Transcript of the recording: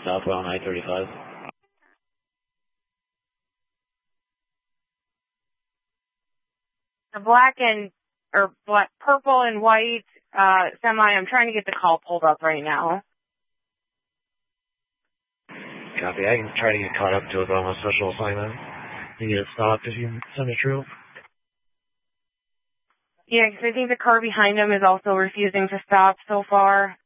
southbound I-35. The purple and white semi, I'm trying to get the call pulled up right now. Copy. I can try to get caught up to it on a special assignment. You get it stopped if you send it true. Yeah, because I think the car behind him is also refusing to stop so far.